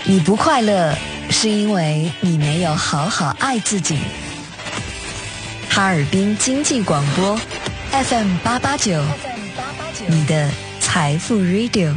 你不快乐，是因为你没有好好爱自己。哈尔滨经济广播 FM889，你的财富 Radio。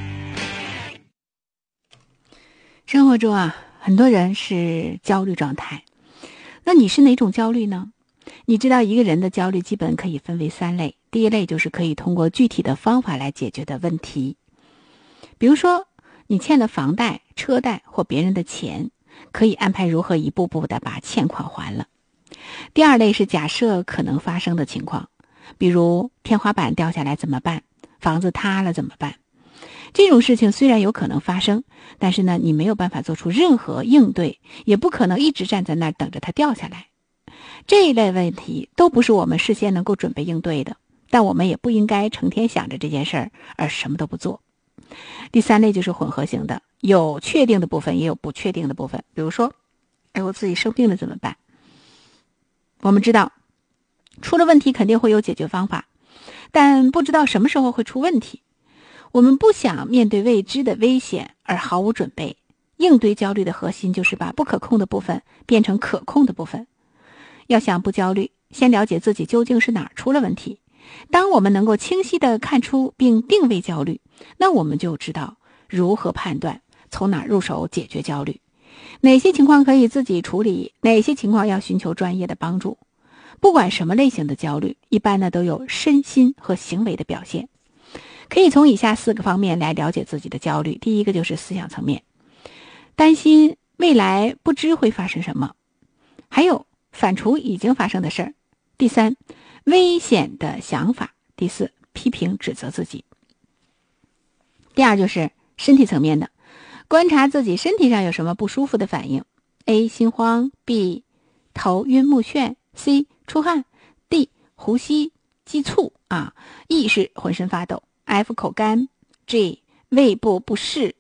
生活中啊，很多人是焦虑状态。那你是哪种焦虑呢？你知道一个人的焦虑基本可以分为3类。第一类就是可以通过具体的方法来解决的问题，比如说你欠的房贷、车贷或别人的钱，可以安排如何一步步的把欠款还了。第二类是假设可能发生的情况，比如天花板掉下来怎么办？房子塌了怎么办？这种事情虽然有可能发生，但是呢，你没有办法做出任何应对，也不可能一直站在那儿等着它掉下来。这一类问题都不是我们事先能够准备应对的，但我们也不应该成天想着这件事儿而什么都不做。第3类就是混合型的，有确定的部分也有不确定的部分。比如说，我自己生病了怎么办？我们知道出了问题肯定会有解决方法，但不知道什么时候会出问题。我们不想面对未知的危险而毫无准备。应对焦虑的核心就是把不可控的部分变成可控的部分。要想不焦虑，先了解自己究竟是哪儿出了问题。当我们能够清晰地看出并定位焦虑，那我们就知道如何判断，从哪儿入手解决焦虑，哪些情况可以自己处理，哪些情况要寻求专业的帮助。不管什么类型的焦虑，一般呢都有身心和行为的表现。可以从以下4个方面来了解自己的焦虑。第一个就是思想层面，担心未来不知会发生什么，还有反刍已经发生的事儿。第3，危险的想法。第4，批评指责自己。第2就是身体层面的，观察自己身体上有什么不舒服的反应。A. 心慌， B. 头晕目眩， C. 出汗， D. 呼吸急促E. 是浑身发抖， F. 口干， G. 胃部不适，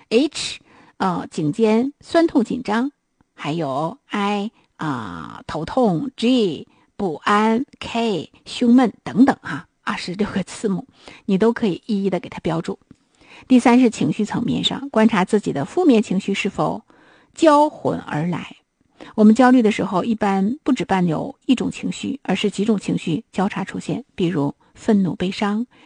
H. 颈肩酸痛紧张，还有 I. 头痛， G. 不安， K. 胸闷等等26个字母，你都可以一一的给它标注。第3是情绪层面上，观察自己的负面情绪是否交混而来。我们焦虑的时候，一般不只伴有一种情绪，而是几种情绪交叉出现，比如愤怒、悲伤、